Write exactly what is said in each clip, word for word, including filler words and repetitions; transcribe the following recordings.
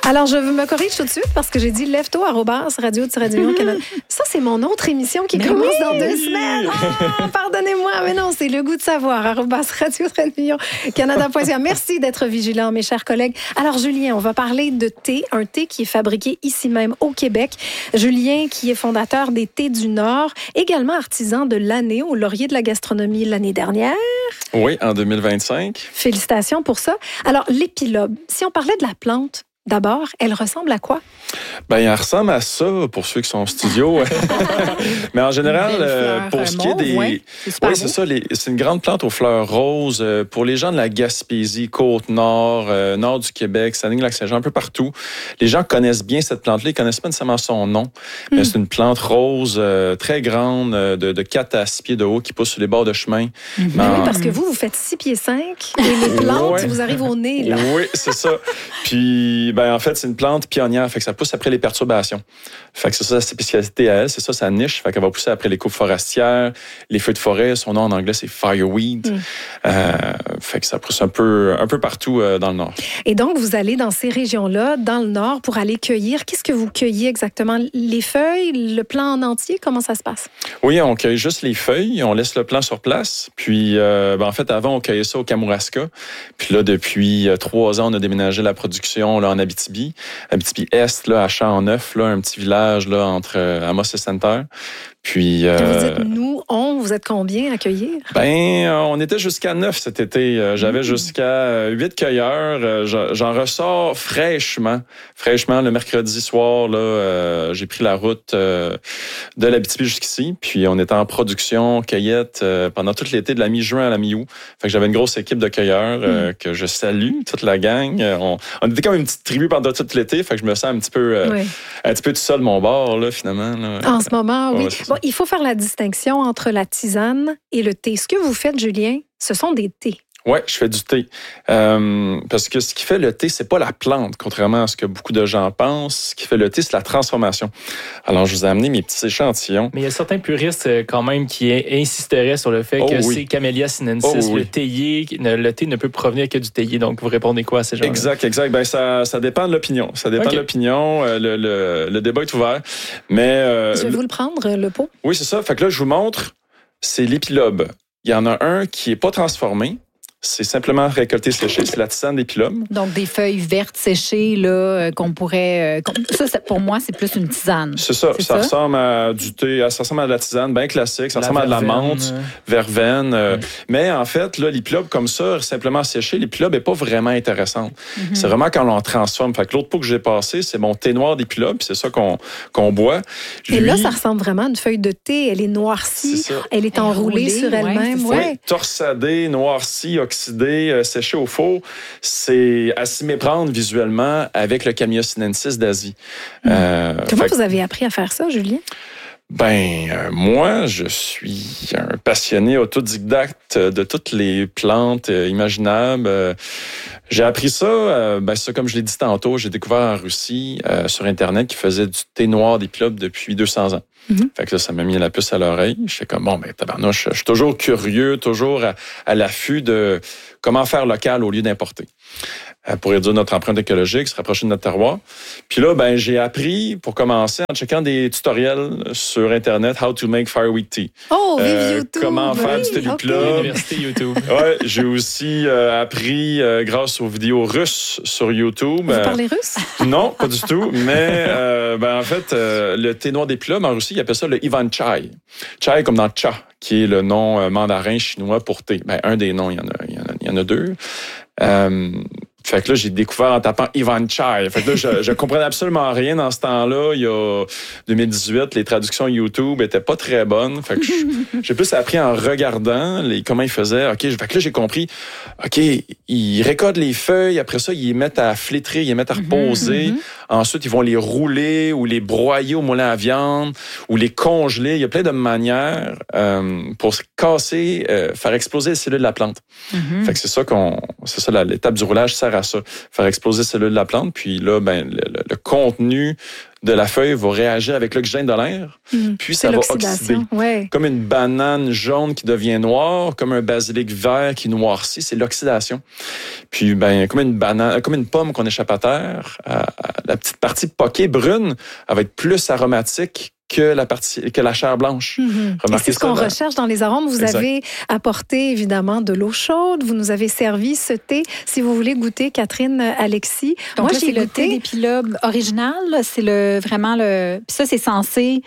Alors, je me corrige tout de suite parce que j'ai dit lève-toi arobase radio-du Canada. Ça, c'est mon autre émission qui mais commence oui, dans deux oui. semaines. Oh, pardonnez-moi, mais non, c'est le goût de savoir. arobase radio-Canada. Merci d'être vigilant, mes chers collègues. Alors, Julien, on va parler de thé, un thé qui est fabriqué ici même au Québec. Julien, qui est fondateur des Thés du Nord, également artisan de l'année au Laurier de la gastronomie l'année dernière. Oui, en deux mille vingt-cinq. Félicitations pour ça. Alors, l'épilobe, si on parlait de la plante, d'abord, elle ressemble à quoi? Ben, elle ressemble à ça pour ceux qui sont en studio. Mais en général, fleur, pour ce qui est des... Ouais, c'est, oui, c'est ça. Les... C'est une grande plante aux fleurs roses. Pour les gens de la Gaspésie, Côte-Nord, euh, nord du Québec, Saguenay-Lac-Saint-Jean, un peu partout, les gens connaissent bien cette plante-là. Ils ne connaissent pas nécessairement son nom. Mais mm. c'est une plante rose euh, très grande, de, de quatre à six pieds de haut, qui pousse sur les bords de chemin. Mm-hmm. Mais en... Oui, parce que vous, vous faites six pieds cinq et les plantes, ouais. vous arrivent au nez. Là. Oui, c'est ça. Puis, ben, en fait, c'est une plante pionnière. Fait que ça pousse après les perturbations. Fait que c'est ça sa spécialité à elle, c'est ça sa niche. Fait qu'elle va pousser après les coupes forestières, les feux de forêt. Son nom en anglais, c'est fireweed. Mm. Euh, fait que ça pousse un peu, un peu partout euh, dans le nord. Et donc, vous allez dans ces régions-là, dans le nord, pour aller cueillir. Qu'est-ce que vous cueillez exactement? Les feuilles, le plant en entier? Comment ça se passe? Oui, on cueille juste les feuilles. On laisse le plant sur place. Puis, euh, ben, en fait, avant, on cueillait ça au Kamouraska. Puis là, depuis euh, trois ans, on a déménagé la production là, en Abitibi. Abitibi-Est, là, à Champ-Neuf, là, un petit village là, entre euh, Amos et Sainte-Terre. Puis, euh, vous dites nous, on, vous êtes combien à cueillir? Ben, euh, on était jusqu'à neuf cet été. Euh, j'avais mmh. jusqu'à huit cueilleurs. Euh, j'en ressors fraîchement. Fraîchement, le mercredi soir, là, euh, j'ai pris la route euh, de l'Abitibi jusqu'ici. Puis, on était en production, cueillette, euh, pendant tout l'été, de la mi-juin à la mi-août. Fait que j'avais une grosse équipe de cueilleurs euh, mmh. que je salue, toute la gang. On, on était comme une petite tribu pendant tout l'été. Fait que je me sens un petit peu, euh, oui. un petit peu tout seul de mon bord, là, finalement. Là. En ce moment, oui. Ouais, bon, il faut faire la distinction entre la tisane et le thé. Ce que vous faites, Julien, ce sont des thés. Oui, je fais du thé. Euh, parce que ce qui fait le thé, c'est pas la plante, contrairement à ce que beaucoup de gens pensent. Ce qui fait le thé, c'est la transformation. Alors, je vous ai amené mes petits échantillons. Mais il y a certains puristes, quand même, qui insisteraient sur le fait oh, que oui. c'est Camellia sinensis, oh, oui. le théier. Le thé ne peut provenir que du théier. Donc, vous répondez quoi à ces gens-là? Exact, exact. Ben, ça, ça dépend de l'opinion. Ça dépend okay. de l'opinion. Le, le, le débat est ouvert. Mais, euh, je vais vous le prendre, le pot. Oui, c'est ça. Fait que là, je vous montre, c'est l'épilobe. Il y en a un qui n'est pas transformé. C'est simplement récolté séché, c'est la tisane d'épilobe. Donc, des feuilles vertes séchées, là, euh, qu'on pourrait... Euh, ça, ça, pour moi, c'est plus une tisane. C'est ça. C'est ça, ça ressemble à du thé, ça ressemble à de la tisane, bien classique. Ça la ressemble verveine, à de la menthe, euh... verveine. Euh, ouais. Mais en fait, là, l'épilobe, comme ça, simplement séché, l'épilobe n'est pas vraiment intéressante. Mm-hmm. C'est vraiment quand on l'en transforme. Fait que l'autre pot que j'ai passé, c'est mon thé noir d'épilobe, c'est ça qu'on, qu'on boit. Et Lui, là, ça ressemble vraiment à une feuille de thé. Elle est noircie, est elle est enroulée elle sur elle-même. Ouais, ouais. Torsadée, noircie, oxydé, euh, séché au four, c'est à s'y méprendre visuellement avec le Camellia sinensis d'Asie. Mmh. Euh, Comment fait... vous avez appris à faire ça, Julien? Ben, euh, moi, je suis un passionné autodidacte de toutes les plantes euh, imaginables. Euh, j'ai appris ça, euh, ben, ça, comme je l'ai dit tantôt, j'ai découvert en Russie, euh, sur Internet, qui faisait du thé noir d'épilobe depuis deux cents ans. Mm-hmm. Fait que là, ça m'a mis la puce à l'oreille. Je fais comme, bon, ben, tabarnouche, je suis toujours curieux, toujours à, à l'affût de comment faire local au lieu d'importer. Euh, pour réduire notre empreinte écologique, se rapprocher de notre terroir. Puis là, ben, j'ai appris, pour commencer, en checkant des tutoriels sur Internet, how to make fireweed tea. Oh, vive euh, YouTube! Comment oui, faire du thé okay. d'épilobe. Université YouTube. Ouais, j'ai aussi euh, appris, euh, grâce aux vidéos russes sur YouTube. Vous euh, parlez russe? Non, pas du tout. Mais, euh, ben, en fait, euh, le thé noir d'épilobe, en Russie, ils appellent ça le Ivan Chai. Chai comme dans cha, qui est le nom euh, mandarin chinois pour thé. Ben, un des noms, il y en a, il y en a, il y en a deux. Euh, Fait que là, j'ai découvert en tapant Ivan Chai. Fait que là, je, je comprenais absolument rien dans ce temps-là. Il y a deux mille dix-huit, les traductions YouTube étaient pas très bonnes. Fait que je, j'ai plus appris en regardant les, comment ils faisaient. OK, fait que là, j'ai compris. OK, ils récoltent les feuilles. Après ça, ils les mettent à flétrer, ils les mettent à reposer. Mm-hmm. Ensuite, ils vont les rouler ou les broyer au moulin à viande ou les congeler. Il y a plein de manières euh, pour casser, euh, faire exploser les cellules de la plante. Mm-hmm. Fait que c'est ça qu'on, c'est ça l'étape du roulage sert à ça, faire exploser les cellules de la plante. Puis là, ben le, le, le contenu de la feuille va réagir avec l'oxygène de l'air, mmh. puis ça va oxyder. Ouais. Comme une banane jaune qui devient noire, comme un basilic vert qui noircit, c'est l'oxydation. Puis, ben, comme une banane, comme une pomme qu'on échappe à terre, à, à, la petite partie poquée brune, elle va être plus aromatique que la partie que la chair blanche. Mm-hmm. Remarquez c'est ce qu'on là? recherche dans les arômes. Vous exact. Avez apporté évidemment de l'eau chaude. Vous nous avez servi ce thé. Si vous voulez goûter, Catherine, Alexis. Donc moi, là, j'ai le thé d'épilobe original. C'est le vraiment le. Puis ça, c'est censé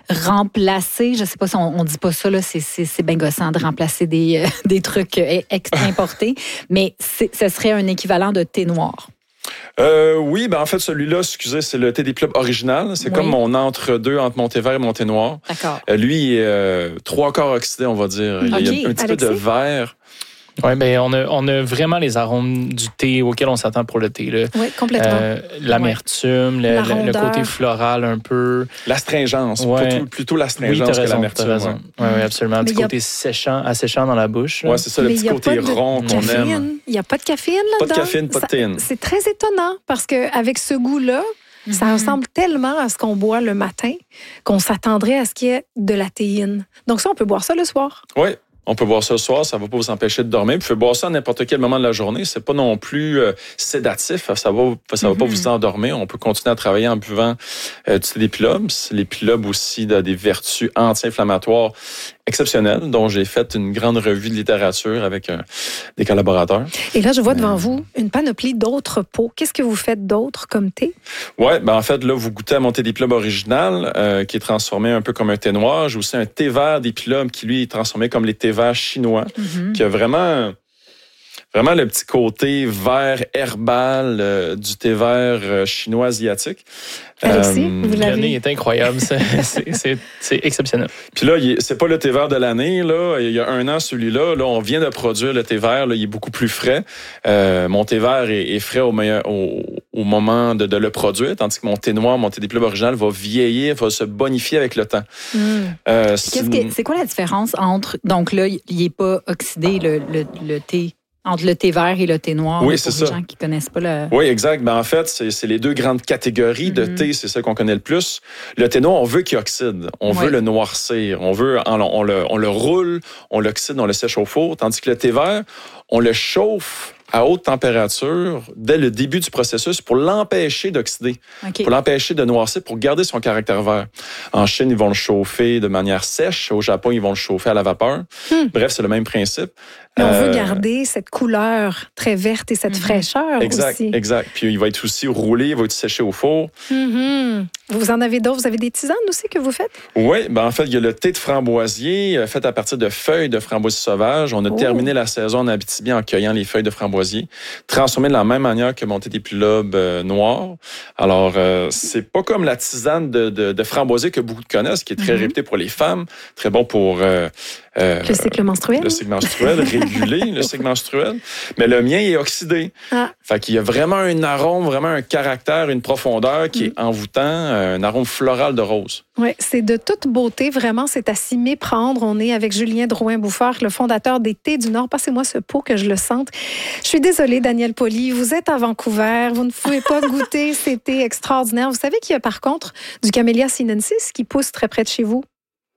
remplacer. Je sais pas si on, on dit pas ça là. C'est c'est, c'est bien gossant de remplacer des euh, des trucs importés. Mais c'est, ce serait un équivalent de thé noir. Euh, oui, ben en fait, celui-là, excusez, c'est le thé d'épilobe original. C'est oui. comme mon entre-deux entre mon thé vert et mon thé noir. D'accord. Euh, lui, il est euh, trois quarts oxydé, on va dire. Il okay. y a un petit Alexis? peu de vert. Oui, bien, on a, on a vraiment les arômes du thé auxquels on s'attend pour le thé. Là. Oui, complètement. Euh, l'amertume, ouais. le, le, le côté floral un peu. L'astringence, ouais. plutôt, plutôt l'astringence oui, que raison, l'amertume. Oui, ouais, ouais, absolument. Un petit côté a... séchant, asséchant dans la bouche. Oui, c'est ça, le Mais petit côté rond qu'on aime. Il n'y a pas de caféine là-dedans. Pas de caféine, pas de théine. C'est très étonnant parce qu'avec ce goût-là, Mm-hmm. ça ressemble tellement à ce qu'on boit le matin qu'on s'attendrait à ce qu'il y ait de la théine. Donc ça, on peut boire ça le soir. Oui. On peut boire ça le soir, ça ne va pas vous empêcher de dormir. Vous pouvez boire ça à n'importe quel moment de la journée. C'est pas non plus euh, sédatif. Ça va, ça va mm-hmm. pas vous endormir. On peut continuer à travailler en buvant euh, du thé d'épilobe. L'épilobe aussi a des vertus anti-inflammatoires exceptionnelles, dont j'ai fait une grande revue de littérature avec euh, des collaborateurs. Et là, je vois devant euh... vous une panoplie d'autres pots. Qu'est-ce que vous faites d'autre comme thé? Oui, ben en fait, là, vous goûtez à mon thé d'épilobe original, euh, qui est transformé un peu comme un thé noir. J'ai aussi un thé vert d'épilobe qui, lui, est transformé comme les thés verts chinois, mm-hmm. qui a vraiment... Vraiment le petit côté vert herbal euh, du thé vert euh, chinois asiatique. Alexis, euh, vous l'avez? L'année est incroyable, c'est, c'est, c'est, c'est exceptionnel. Puis là, il, c'est pas le thé vert de l'année. Là, il y a un an, celui-là, là, on vient de produire le thé vert. Là, il est beaucoup plus frais. Euh, mon thé vert est, est frais au, meilleur, au, au moment de, de le produire, tandis que mon thé noir, mon thé d'épilobe original, va vieillir, va se bonifier avec le temps. Mm. Euh, c'est... Qu'est-ce que, c'est quoi la différence entre donc là, il est pas oxydé le, le, le thé? Entre le thé vert et le thé noir, oui, pour c'est les ça. gens qui ne connaissent pas le... Oui, exact. Ben, en fait, c'est, c'est les deux grandes catégories de mm-hmm. thé, c'est ça qu'on connaît le plus. Le thé noir, on veut qu'il oxyde, on oui. veut le noircir, on veut, on, on, le, on le roule, on l'oxyde, on le sèche au four, tandis que le thé vert, on le chauffe à haute température dès le début du processus pour l'empêcher d'oxyder, okay. pour l'empêcher de noircir, pour garder son caractère vert. En Chine, ils vont le chauffer de manière sèche. Au Japon, ils vont le chauffer à la vapeur. Hmm. Bref, c'est le même principe. Mais on euh, veut garder cette couleur très verte et cette mm-hmm. fraîcheur exact, aussi. Exact. Puis il va être aussi roulé, il va être séché au four. Mm-hmm. Vous en avez d'autres? Vous avez des tisanes aussi que vous faites? Oui, ben en fait, il y a le thé de framboisier fait à partir de feuilles de framboisier sauvage. On a oh. terminé la saison en Abitibi en cueillant les feuilles de framboisier, transformé de la même manière que mon thé d'épilobe euh, noir. Alors, euh, c'est pas comme la tisane de, de, de framboisier que beaucoup connaissent, qui est très mm-hmm. réputée pour les femmes, très bon pour... Euh, Euh, le cycle menstruel. Le cycle menstruel, réguler le cycle menstruel. Mais le mien est oxydé. Ah. Fait qu'il y a vraiment un arôme, vraiment un caractère, une profondeur qui mm. est envoûtant, un arôme floral de rose. Oui, c'est de toute beauté. Vraiment, c'est à s'y méprendre. On est avec Julien Drouin-Bouffard, le fondateur des Thés du Nord. Passez-moi ce pot que je le sente. Je suis désolée, Daniel Pauly. Vous êtes à Vancouver. Vous ne pouvez pas goûter ces thés extraordinaires. Vous savez qu'il y a par contre du Camellia sinensis qui pousse très près de chez vous?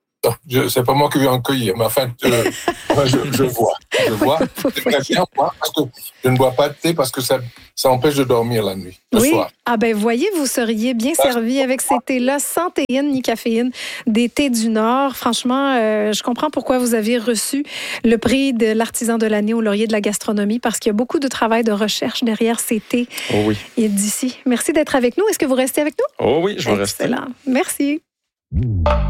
Je, c'est pas moi qui vais en cueillir, mais enfin, euh, je, je vois. Je vois. C'est très bien, moi, parce que je ne bois pas de thé parce que ça, ça empêche de dormir la nuit, le oui. soir. Ah ben, voyez, vous seriez bien servi avec ces thés-là, sans théine ni caféine, des thés du Nord. Franchement, euh, je comprends pourquoi vous avez reçu le prix de l'artisan de l'année au Laurier de la gastronomie, parce qu'il y a beaucoup de travail de recherche derrière ces thés. Oh oui. Et d'ici. Merci d'être avec nous. Est-ce que vous restez avec nous? Oh oui, je vais Excellent. rester. Merci.